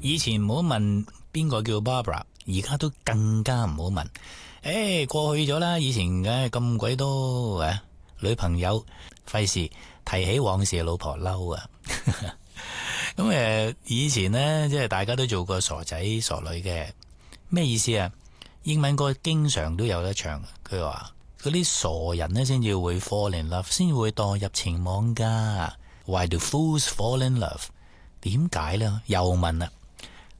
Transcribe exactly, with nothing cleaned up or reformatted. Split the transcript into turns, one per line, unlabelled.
以前唔好問邊個叫 Barbara， 而家都更加唔好問。誒、欸，過去咗啦，以前嘅咁鬼多誒女朋友，費事提起往事，老婆嬲啊！咁誒，以前呢，即係大家都做過傻仔傻女嘅，咩意思啊？英文歌經常都有得唱，佢話嗰啲傻人呢，先至會 fall in love， 先會墮入情網噶。Why do fools fall in love？ 點解呢？又問啦。